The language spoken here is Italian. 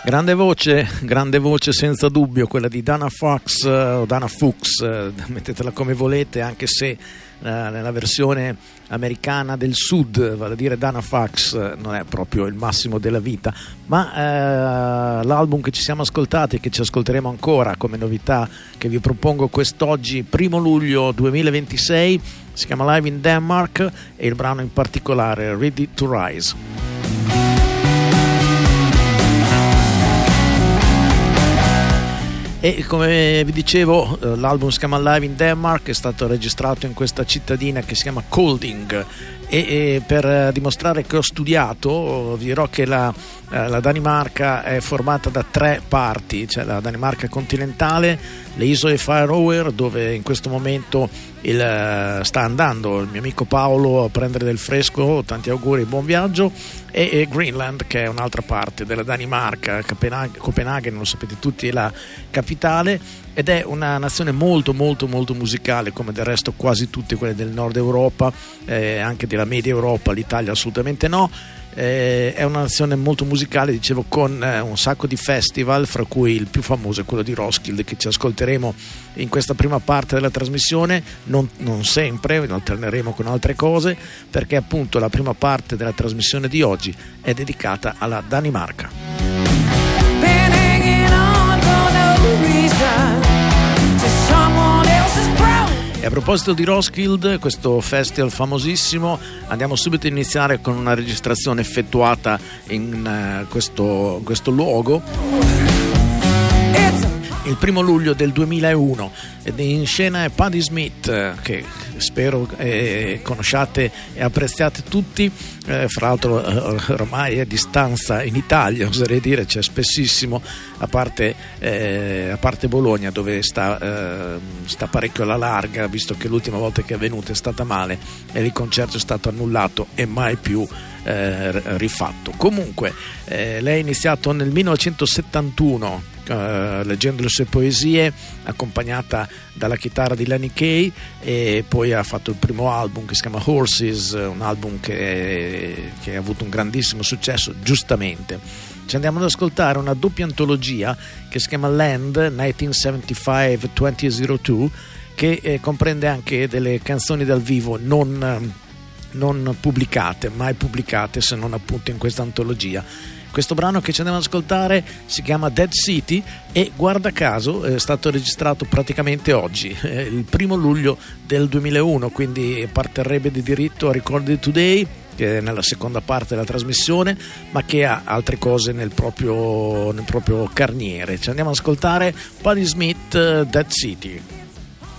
Grande voce senza dubbio, quella di Dana Fox o Dana Fuchs, mettetela come volete, anche se nella versione americana del sud, vale a dire Dana Fox, non è proprio il massimo della vita, ma l'album che ci siamo ascoltati e che ci ascolteremo ancora come novità che vi propongo quest'oggi, 1 luglio 2026, si chiama Live in Denmark e il brano in particolare Ready to Rise. E come vi dicevo, l'album si chiama Live in Denmark, è stato registrato in questa cittadina che si chiama Kolding, e per dimostrare che ho studiato vi dirò che la Danimarca è formata da 3 parti, cioè la Danimarca continentale, le isole Faroe, dove in questo momento sta andando il mio amico Paolo a prendere del fresco, tanti auguri, buon viaggio, e Greenland, che è un'altra parte della Danimarca. Copenaghen, lo sapete tutti, è la capitale ed è una nazione molto molto molto musicale, come del resto quasi tutte quelle del nord Europa, anche della media Europa. L'Italia assolutamente no. È una nazione molto musicale, dicevo, con un sacco di festival, fra cui il più famoso è quello di Roskilde, che ci ascolteremo in questa prima parte della trasmissione, non sempre, alterneremo con altre cose, perché appunto la prima parte della trasmissione di oggi è dedicata alla Danimarca. E a proposito di Roskilde, questo festival famosissimo, andiamo subito a iniziare con una registrazione effettuata in questo luogo il 1 luglio del 2001, ed in scena è Patti Smith, che spero conosciate e apprezziate tutti. Fra l'altro ormai a distanza in Italia, oserei dire, c'è spessissimo, a parte Bologna, dove sta parecchio alla larga, visto che l'ultima volta che è venuta è stata male e il concerto è stato annullato e mai più rifatto. Comunque lei ha iniziato nel 1971 leggendo le sue poesie, accompagnata dalla chitarra di Lenny Kaye, e poi ha fatto il primo album che si chiama Horses, un album che ha avuto un grandissimo successo, giustamente. Ci andiamo ad ascoltare una doppia antologia che si chiama Land 1975-2002, che comprende anche delle canzoni dal vivo non pubblicate, mai pubblicate se non appunto in questa antologia. Questo brano che ci andiamo ad ascoltare si chiama Dead City e, guarda caso, è stato registrato praticamente oggi, il 1 luglio del 2001, quindi parterrebbe di diritto a Recorded Today, che è nella seconda parte della trasmissione, ma che ha altre cose nel proprio carniere. Ci andiamo ad ascoltare Patti Smith, Dead City.